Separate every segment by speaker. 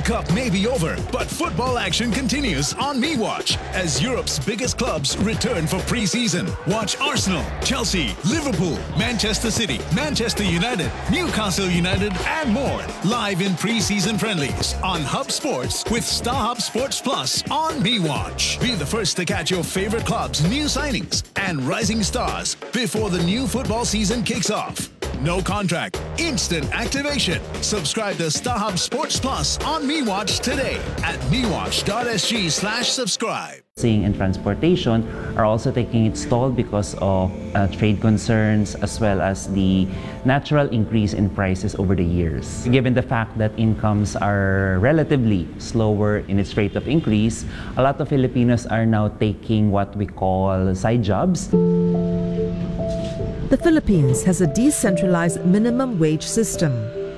Speaker 1: Cup may be over, but football action continues on MeWatch as Europe's biggest clubs return for pre-season. Watch Arsenal, Chelsea, Liverpool, Manchester City, Manchester United, Newcastle United, and more live in pre-season friendlies on Hub Sports with StarHub Sports Plus on MeWatch. Be the first to catch your favorite clubs' new signings and rising stars before the new football season kicks off. No contract, instant activation. Subscribe to StarHub Sports Plus on MeWatch today at mewatch.sg/subscribe.
Speaker 2: And transportation are also taking its toll because of trade concerns as well as the natural increase in prices over the years. Given the fact that incomes are relatively slower in its rate of increase, a lot of Filipinos are now taking what we call side jobs.
Speaker 3: The Philippines has a decentralized minimum wage system.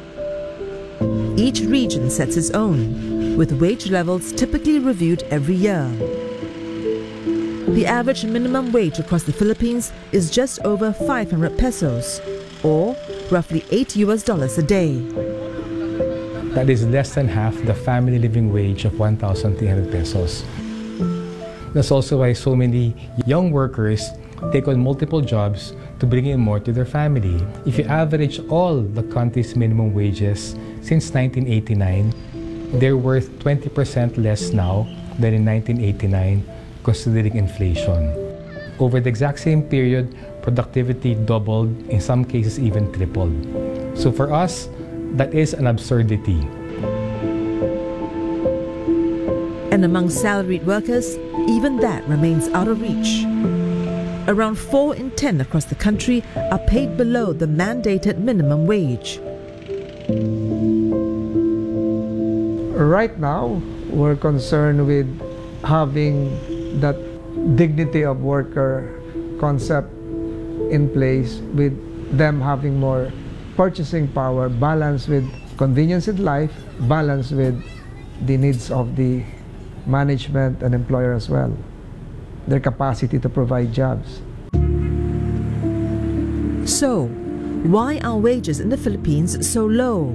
Speaker 3: Each region sets its own, with wage levels typically reviewed every year. The average minimum wage across the Philippines is just over 500 pesos, or roughly $8 a day.
Speaker 4: That is less than half the family living wage of 1,300 pesos. That's also why so many young workers take on multiple jobs to bring in more to their family. If you average all the country's minimum wages since 1989, they're worth 20% less now than in 1989, considering inflation. Over the exact same period, productivity doubled, in some cases even tripled. So for us, that is an absurdity.
Speaker 3: And among salaried workers, even that remains out of reach. Around 4 in 10 across the country are paid below the mandated minimum wage.
Speaker 5: Right now, we're concerned with having that dignity of worker concept in place, with them having more purchasing power, balanced with convenience in life, balanced with the needs of the management and employer as well, their capacity to provide jobs.
Speaker 3: So, why are wages in the Philippines so low?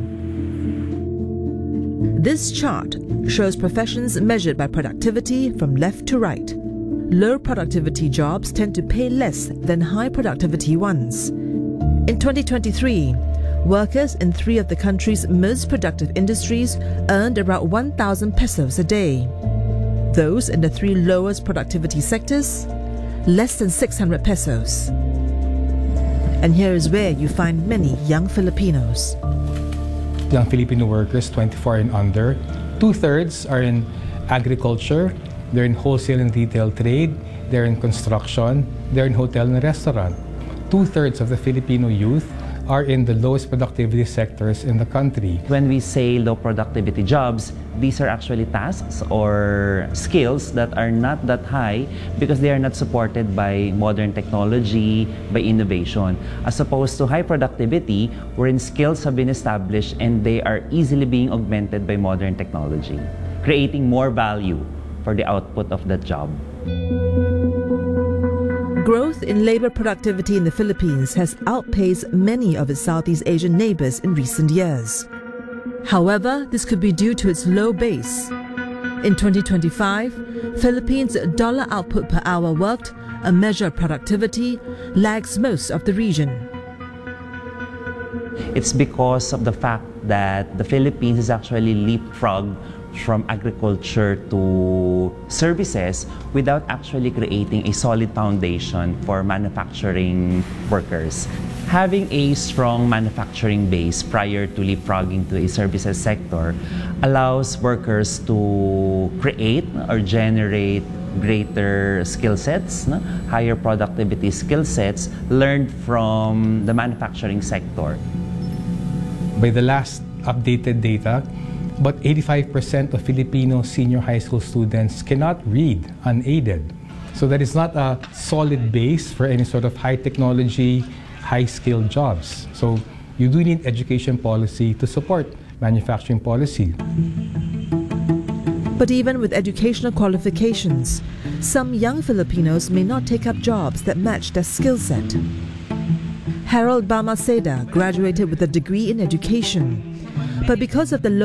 Speaker 3: This chart shows professions measured by productivity from left to right. Low productivity jobs tend to pay less than high productivity ones. In 2023, workers in 3 of the country's most productive industries earned about 1,000 pesos a day. Those in the 3 lowest productivity sectors, less than 600 pesos. And here is where you find many young Filipinos.
Speaker 4: Young Filipino workers 24 and under, 2/3 are in agriculture, they're in wholesale and retail trade, they're in construction, they're in hotel and restaurant. 2/3 of the Filipino youth are in the lowest productivity sectors in the country.
Speaker 2: When we say low productivity jobs, these are actually tasks or skills that are not that high because they are not supported by modern technology, by innovation. As opposed to high productivity, wherein skills have been established and they are easily being augmented by modern technology, creating more value for the output of that job.
Speaker 3: Growth in labor productivity in the Philippines has outpaced many of its Southeast Asian neighbors in recent years. However, this could be due to its low base. In 2025, Philippines' dollar output per hour worked, a measure of productivity, lags most of the region.
Speaker 2: It's because of the fact that the Philippines is actually leapfrogged from agriculture to services without actually creating a solid foundation for manufacturing workers. Having a strong manufacturing base prior to leapfrogging to a services sector allows workers to create or generate greater skill sets, higher productivity skill sets learned from the manufacturing sector.
Speaker 4: By the last updated data, about 85% of Filipino senior high school students cannot read unaided. So that is not a solid base for any sort of high technology, high-skilled jobs. So you do need education policy to support manufacturing policy.
Speaker 3: But even with educational qualifications, some young Filipinos may not take up jobs that match their skill set. Harold Balmaceda graduated with a degree in education, but because of the low